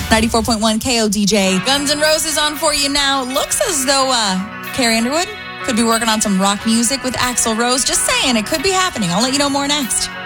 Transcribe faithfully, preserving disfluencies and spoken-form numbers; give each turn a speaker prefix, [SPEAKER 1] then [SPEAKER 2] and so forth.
[SPEAKER 1] ninety-four point one K O D J. Guns N' Roses on for you now. Looks as though uh, Carrie Underwood could be working on some rock music with Axl Rose. Just saying, it could be happening. I'll let you know more next.